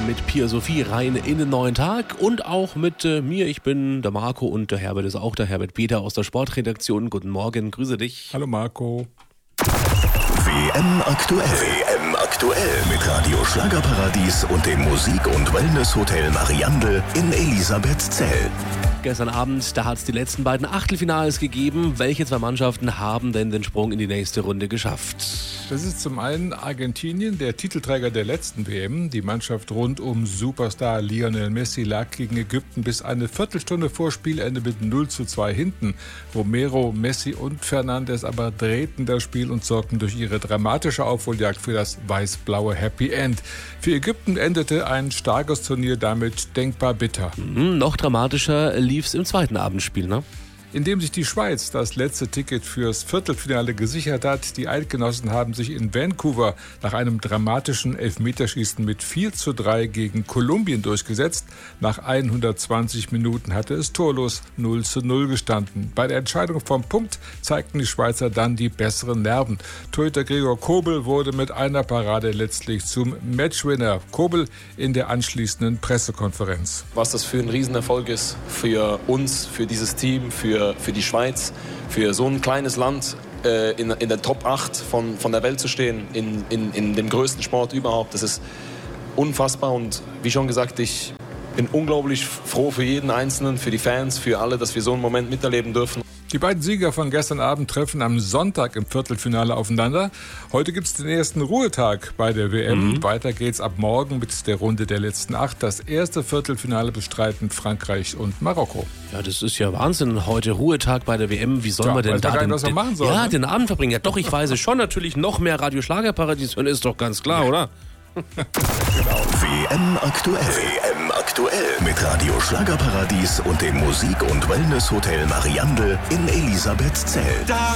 mit Pia Sophie rein in den neuen Tag und auch mit mir. Ich bin der Marco und der Herbert ist auch der Herbert Peter aus der Sportredaktion. Guten Morgen, grüße dich. Hallo Marco. WM aktuell. WM aktuell mit Radio Schlagerparadies und dem Musik- und Wellness-Hotel Mariandel in Elisabethzell. Gestern Abend, da hat es die letzten beiden Achtelfinals gegeben. Welche zwei Mannschaften haben denn den Sprung in die nächste Runde geschafft? Das ist zum einen Argentinien, der Titelträger der letzten WM. Die Mannschaft rund um Superstar Lionel Messi lag gegen Ägypten bis eine Viertelstunde vor Spielende mit 0:2 hinten. Romero, Messi und Fernandes aber drehten das Spiel und sorgten durch ihre dramatische Aufholjagd für das weiß-blaue Happy End. Für Ägypten endete ein starkes Turnier damit denkbar bitter. Noch dramatischer lief es im zweiten Abendspiel, ne? Indem sich die Schweiz das letzte Ticket fürs Viertelfinale gesichert hat. Die Eidgenossen haben sich in Vancouver nach einem dramatischen Elfmeterschießen mit 4:3 gegen Kolumbien durchgesetzt. Nach 120 Minuten hatte es torlos 0:0 gestanden. Bei der Entscheidung vom Punkt zeigten die Schweizer dann die besseren Nerven. Torhüter Gregor Kobel wurde mit einer Parade letztlich zum Matchwinner. Kobel in der anschließenden Pressekonferenz. Was das für ein Riesenerfolg ist für uns, für dieses Team, für die Schweiz, für so ein kleines Land in der Top 8 von der Welt zu stehen, in dem größten Sport überhaupt. Das ist unfassbar und wie schon gesagt, ich bin unglaublich froh für jeden Einzelnen, für die Fans, für alle, dass wir so einen Moment miterleben dürfen. Die beiden Sieger von gestern Abend treffen am Sonntag im Viertelfinale aufeinander. Heute gibt es den ersten Ruhetag bei der WM. Weiter geht's ab morgen mit der Runde der letzten 8. Das erste Viertelfinale bestreiten Frankreich und Marokko. Ja, das ist ja Wahnsinn. Heute Ruhetag bei der WM. Wie sollen wir denn da den Abend verbringen? Ja, doch, ich weiß es schon. Natürlich noch mehr Radio Schlagerparadies hören, ist doch ganz klar, oder? Genau. WM aktuell. WM aktuell mit Radio Schlagerparadies und dem Musik- und Wellness-Hotel Mariandel in Elisabethzell.